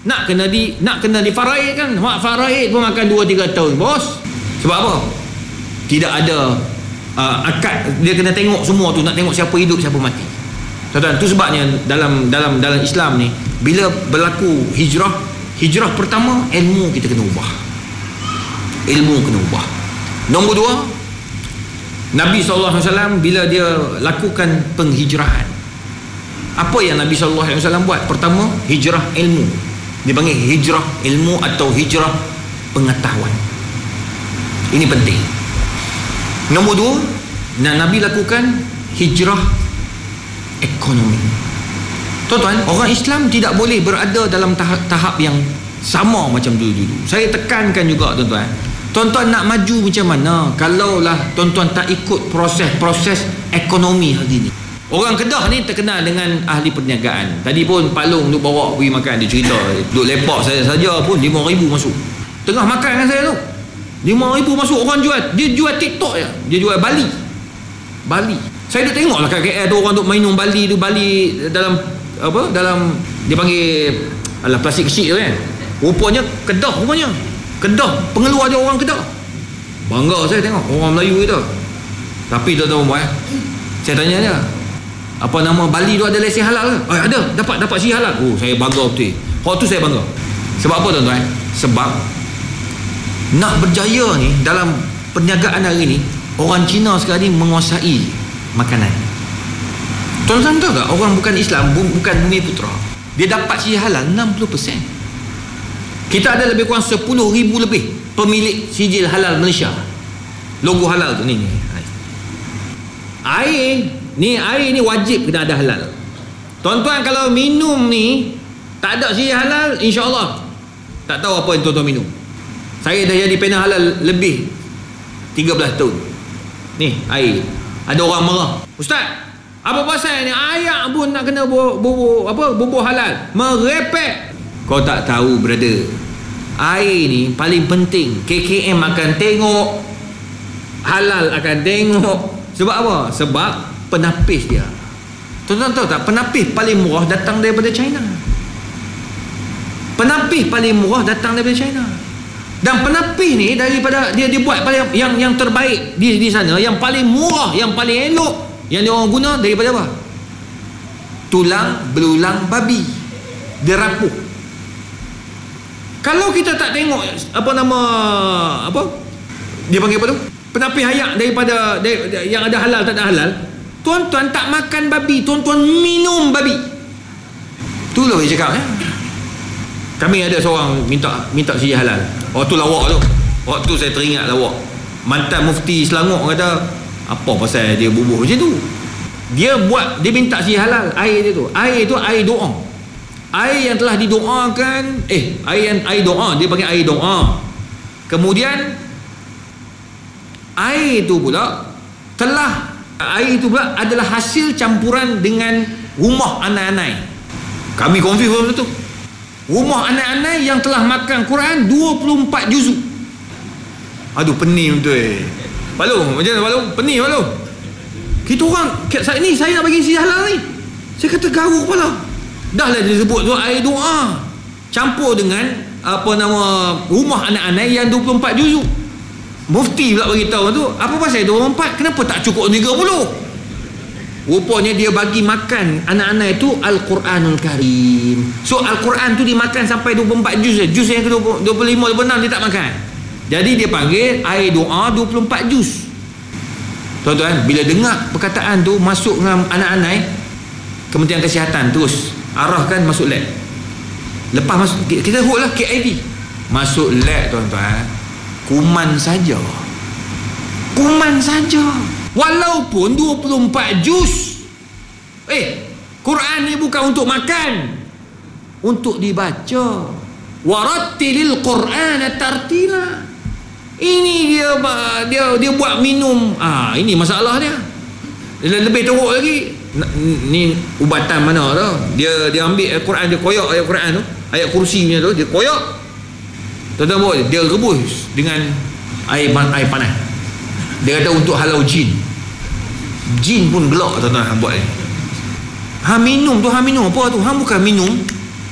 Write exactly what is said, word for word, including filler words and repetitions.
Nak kena di nak kena difaraid kan. Mak faraid pun makan dua tiga tahun, bos. Sebab apa? Tidak ada uh, akad. Dia kena tengok semua tu, nak tengok siapa hidup siapa mati. Tuan-tuan, tu sebabnya dalam dalam dalam Islam ni, bila berlaku hijrah, hijrah pertama, ilmu kita kena ubah. Ilmu kena ubah. Nombor dua, Nabi sallallahu alaihi wasallam bila dia lakukan penghijrahan, apa yang Nabi sallallahu alaihi wasallam buat? Pertama, hijrah ilmu. Dia panggil hijrah ilmu atau hijrah pengetahuan. Ini penting. Nombor dua, Nabi lakukan hijrah ekonomi. Tuan-tuan, orang Islam tidak boleh berada dalam tahap, tahap yang sama macam dulu-dulu. Saya tekankan juga tuan-tuan, tuan-tuan nak maju macam mana kalaulah tuan-tuan tak ikut proses-proses ekonomi hari ni. Orang Kedah ni terkenal dengan ahli perniagaan. Tadi pun Pak Long duk bawa pergi makan, dia cerita duk lepak saya saja pun lima ribu masuk. Tengah makan dengan saya tu, lima ribu masuk. Orang jual, dia jual TikTok je, dia jual Bali. Bali. Saya duk tengok lah kat K L tu orang duk minum Bali tu, Bali dalam apa, dalam dia panggil alah plastik kecil tu kan. Rupanya Kedah, rupanya Kedah, pengeluar je orang Kedah. Bangga saya tengok orang Melayu itu. Tapi tuan-tuan eh, saya tanya dia, apa nama Bali tu ada lesen halal ke? Oh, ada, dapat dapat si halal. Oh, saya bangga betul. Hal tu saya bangga. Sebab apa tuan-tuan? Sebab nak berjaya ni dalam perniagaan hari ni, orang Cina sekarang ni menguasai makanan. Tuan-tuan tahu tak, orang bukan Islam, bukan Bumi Putra, dia dapat si halal enam puluh peratus. Kita ada lebih kurang sepuluh ribu lebih pemilik sijil halal Malaysia. Logo halal tu ni ni. Air ni, air ni wajib kena ada halal. Tuan-tuan kalau minum ni tak ada sijil halal, insya-Allah tak tahu apa yang tuan-tuan minum. Saya dah jadi pena halal lebih tiga belas tahun. Ni air. Ada orang marah, "Ustaz, apa pasal ni air pun nak kena bubuh apa bubuh halal?" Merepek. Kau tak tahu brother, air ni paling penting. K K M akan tengok, halal akan tengok. Sebab apa? Sebab penapis dia. Tuan-tuan tahu tak, penapis paling murah datang daripada China. Penapis paling murah datang daripada China. Dan penapis ni daripada dia dibuat paling yang yang terbaik di di sana, yang paling murah, yang paling elok yang dia orang guna daripada apa? Tulang belulang babi. Dia rapuh. Kalau kita tak tengok apa nama apa? Dia panggil apa tu? Penapis ayak daripada dari, yang ada halal tak ada halal. Tuan-tuan tak makan babi, tuan-tuan minum babi. Itulah saya cakap eh. Kami ada seorang minta minta sijil halal. Waktu lawak tu, waktu saya teringat lawak, mantan mufti Selangor kata, apa pasal dia bubuh macam tu? Dia buat, dia minta sijil halal. Air dia tu, air tu air doa. Air yang telah didoakan, eh air yang air doa, dia panggil air doa. Kemudian air itu pula telah air itu pula adalah hasil campuran dengan rumah anai-anai. Kami confuse benda tu. Rumah anai-anai yang telah makan Quran dua puluh empat juzuk. Aduh, pening betul eh. Pak Long, macam mana Pak Long? Pening Pak Long. Kita orang saat ni saya nak bagi sijil halal ni, saya kata garuk kepala. Dah lah disebut tu air doa campur dengan apa nama rumah anak-anak yang dua puluh empat juzuk. Mufti pula beritahu tu, apa pasal dua puluh empat, kenapa tak cukup tiga puluh? Rupanya dia bagi makan anak-anak itu Al-Quranul Karim. So Al-Quran tu dimakan sampai dua puluh empat juz. Juz yang ke dua puluh lima, dua puluh enam dia tak makan. Jadi dia panggil air doa dua puluh empat juz. Tuan-tuan, bila dengar perkataan tu masuk dengan anak-anak, Kementerian Kesihatan terus arahkan masuk lab. Lepas masuk, kita hold lah K I V. Masuk lab tuan-tuan, kuman saja. Kuman saja. Walaupun dua puluh empat juz. Eh, Quran ni bukan untuk makan, untuk dibaca. Warattilil Qur'ana tartila. Ini dia dia dia buat minum. Ah, ini masalah dia. Lebih teruk lagi. Ni ubatan mana tu? Dia dia ambil Al-Quran, dia koyak ayat Quran tu, ayat kursi punya tu, dia koyak. Tuan-tuan, dia rebus dengan air air panas. Dia kata untuk halau jin. Jin pun gelak tuan-tuan buat ni. Ha minum tu, ha minum apa tu? Ha bukan minum